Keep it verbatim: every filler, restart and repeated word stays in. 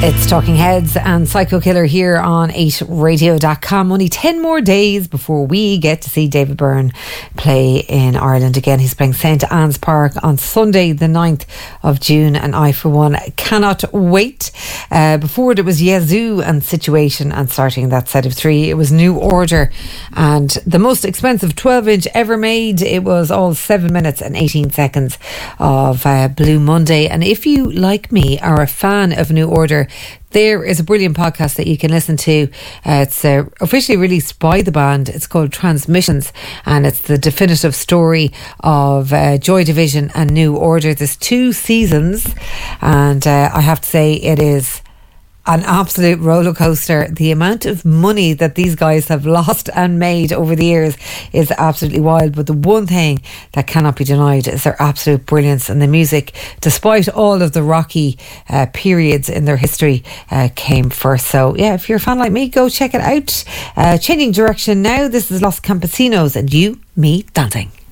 It's Talking Heads and Psycho Killer here on eight radio dot com. Only ten more days before we get to see David Byrne play in Ireland again. He's playing Saint Anne's Park on Sunday the ninth of June, and I for one cannot wait. Uh, before it was Yazoo and Situation, and starting that set of three it was New Order and the most expensive twelve inch ever made. It was all seven minutes and eighteen seconds of uh, Blue Monday. And if you, like me, are a fan of New Order, there is a brilliant podcast that you can listen to. Uh, it's uh, officially released by the band. It's called Transmissions, and it's the definitive story of uh, Joy Division and New Order. There's two seasons, and uh, I have to say it is an absolute roller coaster. The amount of money that these guys have lost and made over the years is absolutely wild. But the one thing that cannot be denied is their absolute brilliance, and the music, despite all of the rocky uh, periods in their history, uh, came first. So yeah, if you're a fan like me, go check it out. Uh, changing direction now. This is Los Campesinos and You, Me, Dancing.